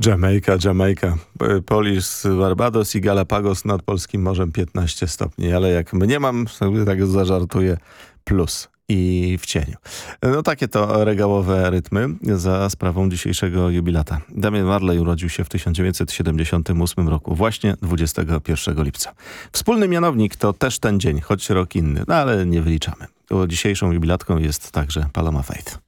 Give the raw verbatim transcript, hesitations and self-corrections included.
Jamajka, Jamajka. Polish, Barbados i Galapagos nad polskim morzem piętnaście stopni, ale jak mnie mam, sobie tak zażartuję, plus i w cieniu. No takie to regałowe rytmy za sprawą dzisiejszego jubilata. Damian Marley urodził się w tysiąc dziewięćset siedemdziesiątym ósmym roku, właśnie dwudziestego pierwszego lipca. Wspólny mianownik to też ten dzień, choć rok inny, no ale nie wyliczamy. Dzisiejszą jubilatką jest także Paloma Faith.